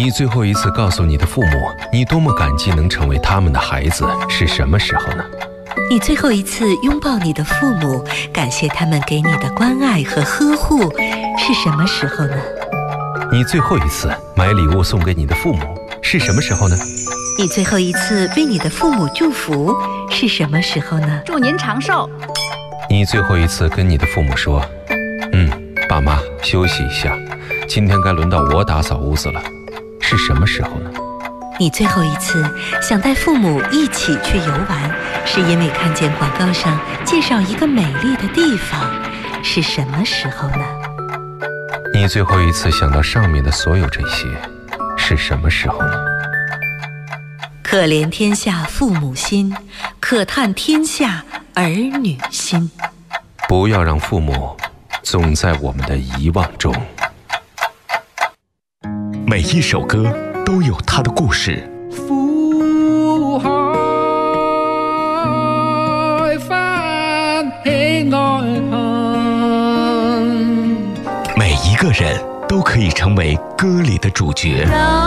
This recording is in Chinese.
你最后一次告诉你的父母，你多么感激能成为他们的孩子，是什么时候呢？ 你最后一次拥抱你的父母，感谢他们给你的关爱和呵护，是什么时候呢？ 你最后一次买礼物送给你的父母，是什么时候呢？ 你最后一次为你的父母祝福，是什么时候呢？ 祝您长寿。 你最后一次跟你的父母说，爸妈休息一下，今天该轮到我打扫屋子了，是什么时候呢？ 你最后一次想带父母一起去游玩，是因为看见广告上介绍一个美丽的地方，是什么时候呢？ 你最后一次想到上面的所有这些，是什么时候呢？ 可怜天下父母心，可叹天下儿女心。 不要让父母总在我们的遗忘中。 每一首歌都有它的故事。 苦海翻起愛恨， 每一个人都可以成为歌里的主角。